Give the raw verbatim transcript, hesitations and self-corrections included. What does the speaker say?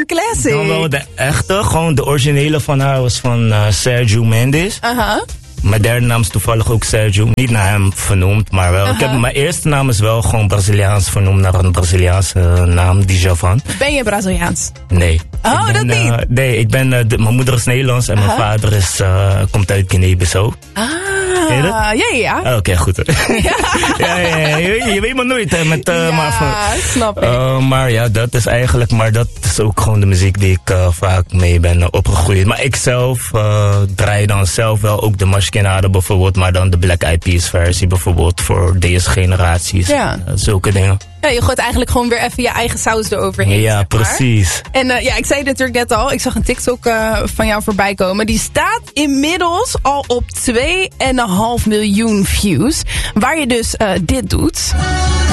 een classic. Dan wel de echte, gewoon de originele van haar was van uh, Sergio Mendes. Aha. Mijn derde naam is toevallig ook Sergio. Niet naar hem vernoemd, maar wel. Uh-huh. Ik heb, mijn eerste naam is wel gewoon Braziliaans vernoemd naar een Braziliaanse uh, naam, Djavan. Ben je Braziliaans? Nee. Oh, ben, dat niet? Uh, nee, ik ben, uh, de, mijn moeder is Nederlands en uh-huh. mijn vader is, uh, komt uit Guinea-Bissau. Ah, ja, ja. Oh, Oké, okay, goed. Ja. ja, ja, ja. Je, je weet maar nooit, hè. Met, uh, ja, maar van, snap ik. Uh, maar ja, dat is eigenlijk, maar dat is ook gewoon de muziek die ik uh, vaak mee ben uh, opgegroeid. Maar ik zelf uh, draai dan zelf wel ook de Mashkinade bijvoorbeeld, maar dan de Black Eyed Peas versie bijvoorbeeld voor deze generaties. Ja. Uh, zulke dingen. Ja, je gooit eigenlijk gewoon weer even je eigen saus eroverheen. Ja, zeg maar. precies. En uh, ja, ik zei het natuurlijk net al. Ik zag een TikTok uh, van jou voorbij komen. Die staat inmiddels al op twee komma vijf miljoen views. Waar je dus uh, dit doet.